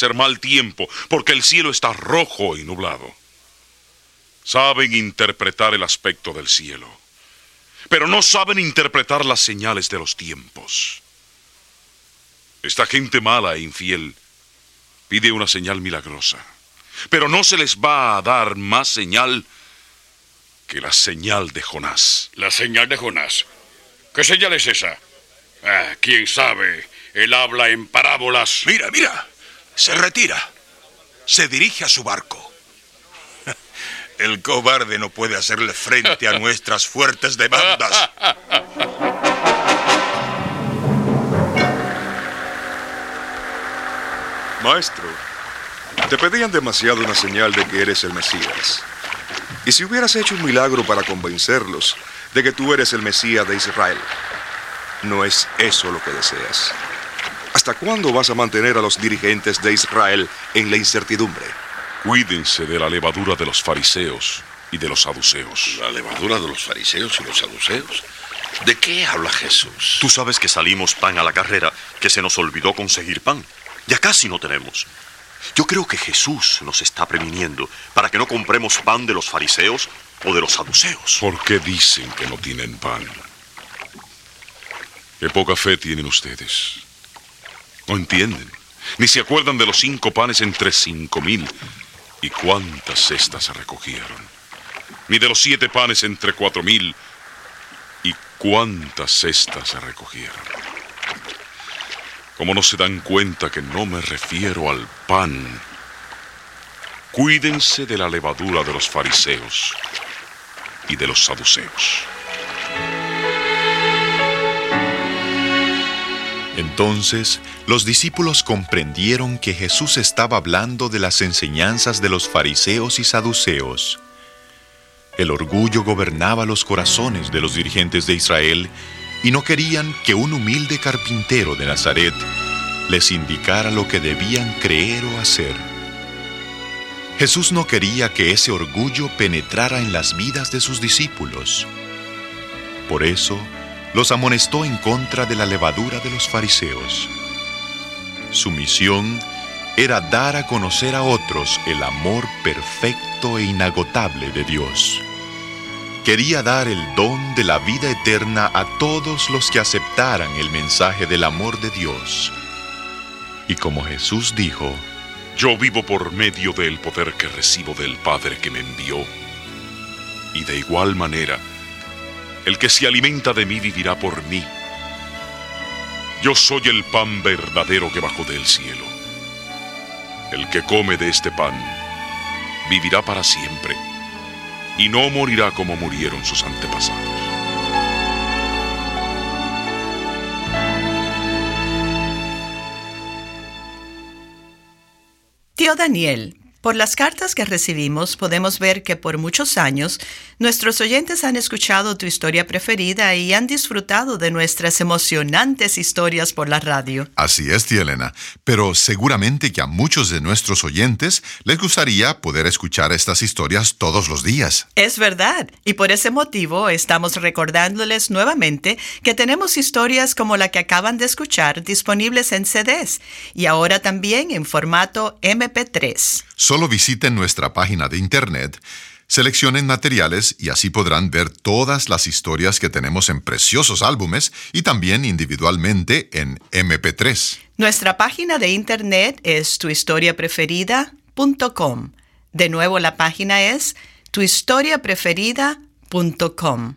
hacer mal tiempo, porque el cielo está rojo y nublado. Saben interpretar el aspecto del cielo, pero no saben interpretar las señales de los tiempos. Esta gente mala e infiel pide una señal milagrosa, pero no se les va a dar más señal que la señal de Jonás. ¿La señal de Jonás? ¿Qué señal es esa? ¿Quién sabe? Él habla en parábolas. Mira, se retira. Se dirige a su barco. El cobarde no puede hacerle frente a nuestras fuertes demandas. Maestro, te pedían demasiado una señal de que eres el Mesías. Y si hubieras hecho un milagro para convencerlos de que tú eres el Mesías de Israel, no es eso lo que deseas. ¿Hasta cuándo vas a mantener a los dirigentes de Israel en la incertidumbre? Cuídense de la levadura de los fariseos y de los saduceos. ¿La levadura de los fariseos y los saduceos? ¿De qué habla Jesús? Tú sabes que salimos pan a la carrera, que se nos olvidó conseguir pan. Ya casi no tenemos. Yo creo que Jesús nos está previniendo para que no compremos pan de los fariseos o de los saduceos. ¿Por qué dicen que no tienen pan? Qué poca fe tienen ustedes. No entienden, ni se acuerdan de los 5 panes entre 5,000 y cuántas cestas se recogieron. Ni de los 7 panes entre 4,000 y cuántas cestas se recogieron. Como no se dan cuenta que no me refiero al pan, cuídense de la levadura de los fariseos y de los saduceos. Entonces, los discípulos comprendieron que Jesús estaba hablando de las enseñanzas de los fariseos y saduceos. El orgullo gobernaba los corazones de los dirigentes de Israel y no querían que un humilde carpintero de Nazaret les indicara lo que debían creer o hacer. Jesús no quería que ese orgullo penetrara en las vidas de sus discípulos. Por eso, los amonestó en contra de la levadura de los fariseos. Su misión era dar a conocer a otros el amor perfecto e inagotable de Dios. Quería dar el don de la vida eterna a todos los que aceptaran el mensaje del amor de Dios. Y como Jesús dijo: yo vivo por medio del poder que recibo del Padre que me envió. Y de igual manera, el que se alimenta de mí vivirá por mí. Yo soy el pan verdadero que bajó del cielo. El que come de este pan vivirá para siempre y no morirá como murieron sus antepasados. Tío Daniel, por las cartas que recibimos podemos ver que por muchos años nuestros oyentes han escuchado tu historia preferida y han disfrutado de nuestras emocionantes historias por la radio. Así es, tía Elena, pero seguramente que a muchos de nuestros oyentes les gustaría poder escuchar estas historias todos los días. Es verdad, y por ese motivo estamos recordándoles nuevamente que tenemos historias como la que acaban de escuchar disponibles en CDs y ahora también en formato MP3. Solo visiten nuestra página de internet, seleccionen materiales y así podrán ver todas las historias que tenemos en preciosos álbumes y también individualmente en MP3. Nuestra página de internet es tuhistoriapreferida.com. De nuevo, la página es tuhistoriapreferida.com.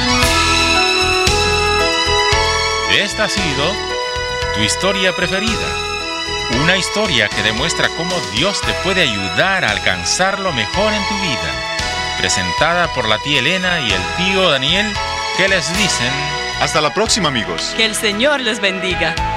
Esta ha sido Tu Historia Preferida. Una historia que demuestra cómo Dios te puede ayudar a alcanzar lo mejor en tu vida. Presentada por la tía Elena y el tío Daniel, que les dicen: hasta la próxima, amigos. Que el Señor les bendiga.